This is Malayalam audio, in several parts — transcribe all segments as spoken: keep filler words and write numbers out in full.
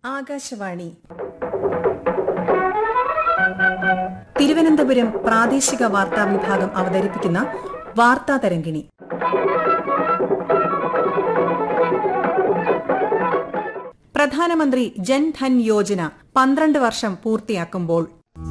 ആകാശവാണി തിരുവനന്തപുരം പ്രാദേശിക വാർത്താ വിഭാഗം അവതരിപ്പിക്കുന്ന വാർത്താ തരംഗിണി. പ്രധാനമന്ത്രി ജൻധൻ യോജന പന്ത്രണ്ട് വർഷം പൂർത്തിയാക്കുമ്പോൾ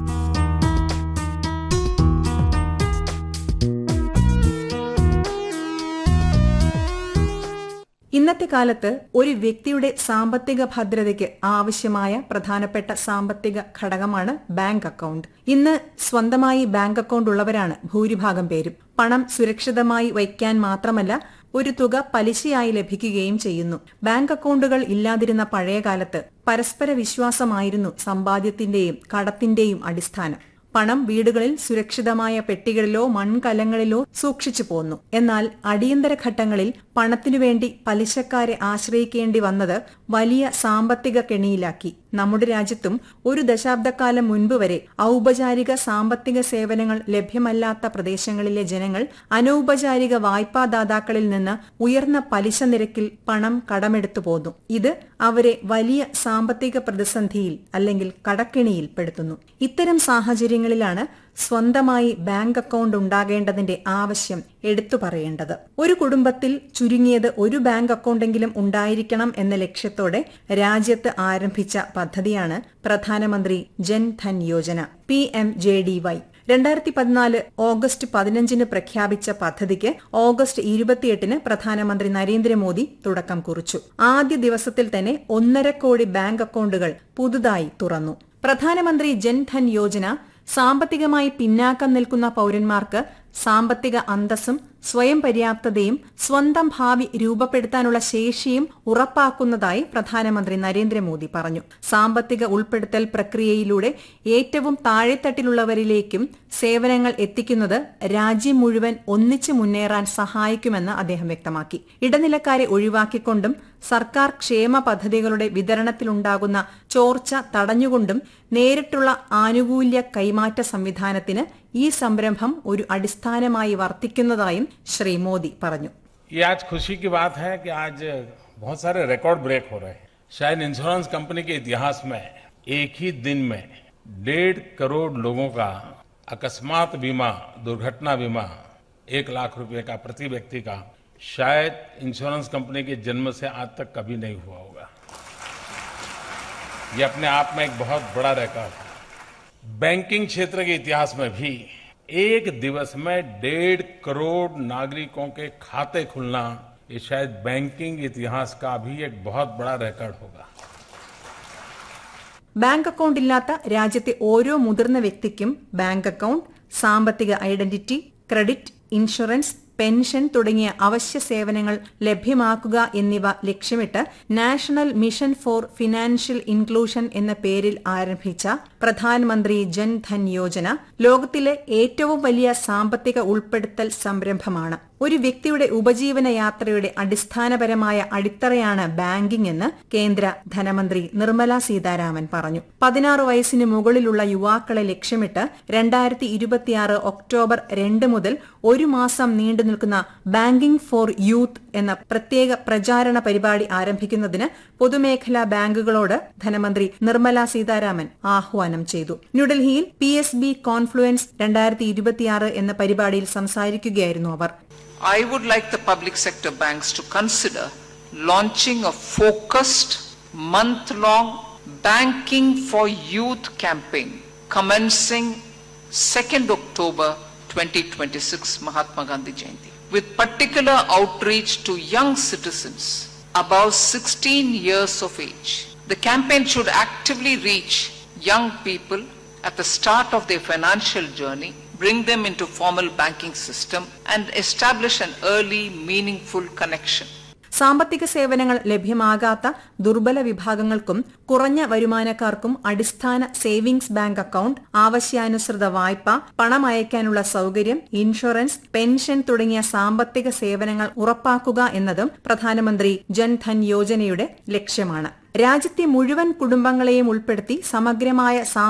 ഇന്നത്തെ കാലത്ത് ഒരു വ്യക്തിയുടെ സാമ്പത്തിക ഭദ്രതയ്ക്ക് ആവശ്യമായ പ്രധാനപ്പെട്ട സാമ്പത്തിക ഘടകമാണ് ബാങ്ക് അക്കൌണ്ട്. ഇന്ന് സ്വന്തമായി ബാങ്ക് അക്കൌണ്ട് ഉള്ളവരാണ് ഭൂരിഭാഗം പേരും. പണം സുരക്ഷിതമായി വയ്ക്കാൻ മാത്രമല്ല, ഒരു തുക പലിശയായി ലഭിക്കുകയും ചെയ്യുന്നു. ബാങ്ക് അക്കൌണ്ടുകൾ ഇല്ലാതിരുന്ന പഴയകാലത്ത് പരസ്പര വിശ്വാസമായിരുന്നു സമ്പാദ്യത്തിന്റെയും കടത്തിന്റെയും അടിസ്ഥാനം. പണം വീടുകളിൽ സുരക്ഷിതമായ പെട്ടികളിലോ മൺകലങ്ങളിലോ സൂക്ഷിച്ചു പോന്നു. എന്നാൽ അടിയന്തര ഘട്ടങ്ങളിൽ പണത്തിനുവേണ്ടി പലിശക്കാരെ ആശ്രയിക്കേണ്ടി വന്നത് വലിയ സാമ്പത്തിക കെണിയിലാക്കി. നമ്മുടെ രാജ്യത്തും ഒരു ദശാബ്ദക്കാലം മുൻപ് വരെ ഔപചാരിക സാമ്പത്തിക സേവനങ്ങൾ ലഭ്യമല്ലാത്ത പ്രദേശങ്ങളിലെ ജനങ്ങൾ അനൌപചാരിക വായ്പാദാതാക്കളിൽ നിന്ന് ഉയർന്ന പലിശ നിരക്കിൽ പണം കടമെടുത്തു പോന്നു. ഇത് അവരെ വലിയ സാമ്പത്തിക പ്രതിസന്ധിയിൽ അല്ലെങ്കിൽ കടക്കെണിയിൽ പെടുത്തുന്നു. ഇത്തരം സാഹചര്യങ്ങളിലാണ് സ്വന്തമായി ബാങ്ക് അക്കൌണ്ട് ഉണ്ടാകേണ്ടതിന്റെ ആവശ്യം എടുത്തു പറയേണ്ടത്. ഒരു കുടുംബത്തിൽ ചുരുങ്ങിയത് ഒരു ബാങ്ക് അക്കൌണ്ടെങ്കിലും ഉണ്ടായിരിക്കണം എന്ന ലക്ഷ്യത്തോടെ രാജ്യത്ത് ആരംഭിച്ച പദ്ധതിയാണ് പ്രധാനമന്ത്രി Jan Dhan Yojana, P M J D Y. രണ്ടായിരത്തി പതിനാല് ഓഗസ്റ്റ് പതിനഞ്ചിന് പ്രഖ്യാപിച്ച പദ്ധതിക്ക് ഓഗസ്റ്റ് ഇരുപത്തിയെട്ടിന് പ്രധാനമന്ത്രി നരേന്ദ്രമോദി തുടക്കം കുറിച്ചു. ആദ്യ ദിവസത്തിൽ തന്നെ ഒന്നര കോടി ബാങ്ക് അക്കൌണ്ടുകൾ പുതുതായി തുറന്നു. പ്രധാനമന്ത്രി ജൻധൻ യോജന സാമ്പത്തികമായി പിന്നാക്കം നിൽക്കുന്ന പൌരന്മാർക്ക് സാമ്പത്തിക അന്തസ്സും സ്വയം പര്യാപ്തതയും സ്വന്തം ഭാവി രൂപപ്പെടുത്താനുള്ള ശേഷിയും ഉറപ്പാക്കുന്നതായി പ്രധാനമന്ത്രി നരേന്ദ്രമോദി പറഞ്ഞു. സാമ്പത്തിക ഉൾപ്പെടുത്തൽ പ്രക്രിയയിലൂടെ ഏറ്റവും താഴെത്തട്ടിലുള്ളവരിലേക്കും സേവനങ്ങൾ എത്തിക്കുന്നത് രാജ്യം മുഴുവൻ ഒന്നിച്ചു മുന്നേറാൻ സഹായിക്കുമെന്ന് അദ്ദേഹം വ്യക്തമാക്കി. ഇടനിലക്കാരെ ഒഴിവാക്കിക്കൊണ്ടും സർക്കാർ ക്ഷേമ പദ്ധതികളുടെ വിതരണത്തിലുണ്ടാകുന്ന ചോർച്ച തടഞ്ഞുകൊണ്ടും നേരിട്ടുള്ള ആനുകൂല്യ കൈമാറ്റ സംവിധാനത്തിന് ഈ സംരംഭം ഒരു അടിസ്ഥാനമായി വർത്തിക്കുന്നതായും ശ്രീ മോദി പറഞ്ഞു. ये आज खुशी की बात है कि आज बहुत सारे रिकॉर्ड ब्रेक हो रहे हैं. शायद इंश्योरेंस कंपनी के इतिहास में एक ही दिन में डेढ़ करोड़ लोगों का अकस्मात बीमा, दुर्घटना बीमा एक लाख रुपए का प्रति व्यक्ति का शायद इंश्योरेंस कंपनी के जन्म से आज तक कभी नहीं हुआ होगा. ये अपने आप में एक बहुत बड़ा रिकॉर्ड है. बैंकिंग क्षेत्र के इतिहास में भी एक दिवस में डेढ़ करोड़ नागरिकों के खाते खुलना, ये शायद बैंकिंग इतिहास का भी एक बहुत बड़ा रिकॉर्ड होगा. ബാങ്ക് അക്കൌണ്ട് ഇല്ലാത്ത രാജ്യത്തെ ഓരോ മുതിർന്ന വ്യക്തിക്കും ബാങ്ക് അക്കൌണ്ട്, സാമ്പത്തിക ഐഡന്റിറ്റി, ക്രെഡിറ്റ്, ഇൻഷുറൻസ്, പെൻഷൻ തുടങ്ങിയ അവശ്യ സേവനങ്ങൾ ലഭ്യമാക്കുക എന്നിവ ലക്ഷ്യമിട്ട് national mission four financial inclusion എന്ന പേരിൽ ആരംഭിച്ച പ്രധാനമന്ത്രി ജൻധൻ യോജന ലോകത്തിലെ ഏറ്റവും വലിയ സാമ്പത്തിക ഉൾപ്പെടുത്തൽ സംരംഭമാണ്. ഒരു വ്യക്തിയുടെ ഉപജീവന യാത്രയുടെ അടിസ്ഥാനപരമായ അടിത്തറയാണ് ബാങ്കിംഗ് എന്ന് കേന്ദ്ര ധനമന്ത്രി നിർമ്മല സീതാരാമൻ പറഞ്ഞു. പതിനാറ് വയസ്സിന് മുകളിലുള്ള യുവാക്കളെ ലക്ഷ്യമിട്ട് രണ്ടായിരത്തി ഇരുപത്തിയാറ് ഒക്ടോബർ രണ്ട് മുതൽ ഒരു മാസം നീണ്ടു നിൽക്കുന്ന ബാങ്കിംഗ് ഫോർ യൂത്ത് എന്ന പ്രത്യേക പ്രചാരണ പരിപാടി ആരംഭിക്കുന്നതിന് പൊതുമേഖലാ ബാങ്കുകളോട് ധനമന്ത്രി നിർമ്മല സീതാരാമൻ ആഹ്വാനം ചെയ്തു. ന്യൂഡൽഹിയിൽ പി എസ് ബി കോൺഫ്ലുവൻസ് രണ്ടായിരത്തി ഇരുപത്തിയാറ് എന്ന പരിപാടിയിൽ സംസാരിക്കുകയായിരുന്നു അവർ. I would like the public sector banks to consider launching a focused month-long Banking for Youth campaign commencing second October twenty twenty-six, Mahatma Gandhi Jayanti, with particular outreach to young citizens above sixteen years of age. The campaign should actively reach young people at the start of their financial journey, bring them into formal banking system and establish an early meaningful connection. സാമ്പത്തിക സേവനങ്ങൾ ലഭ്യമാകാത്ത ദുർബല വിഭാഗങ്ങൾക്കും കുറഞ്ഞ വരുമാനക്കാർക്കും അടിസ്ഥാന സേവിംഗ്സ് ബാങ്ക് അക്കൌണ്ട്, ആവശ്യാനുസൃത വായ്പ, പണം അയക്കാനുള്ള സൌകര്യം, ഇൻഷുറൻസ്, പെൻഷൻ തുടങ്ങിയ സാമ്പത്തിക സേവനങ്ങൾ ഉറപ്പാക്കുക എന്നതും പ്രധാനമന്ത്രി ജൻധൻ യോജനയുടെ ലക്ഷ്യമാണ്. രാജ്യത്തെ മുഴുവൻ കുടുംബങ്ങളെയും ഉൾപ്പെടുത്തി സമഗ്രമായ